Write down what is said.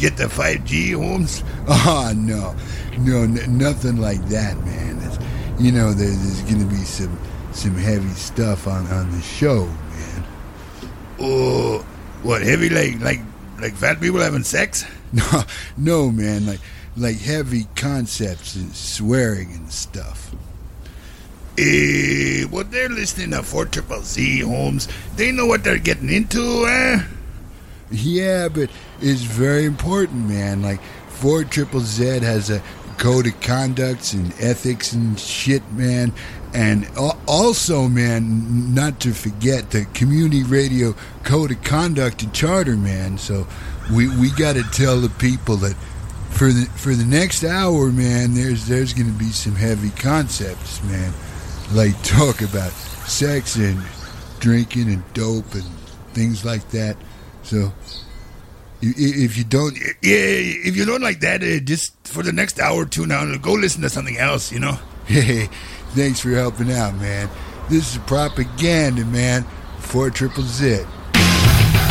get the 5G, Holmes? Oh, no, nothing like that, man. There's going to be some heavy stuff on the show, man. Oh, what, heavy like fat people having sex? No, man, like heavy concepts and swearing and stuff. Well, they're listening to 4ZZZ, Holmes. They know what they're getting into, eh? Yeah, but it's very important, man. Like, 4ZZZ has a code of conducts and ethics and shit, man. And also, man, not to forget the community radio code of conduct and charter, man. So we got to tell the people that for the next hour, man, there's going to be some heavy concepts, man. Like talk about sex and drinking and dope and things like that. So if you don't like that, just for the next hour or two now, go listen to something else, Hey, thanks for helping out, man. This is propaganda, man. 4ZZZ.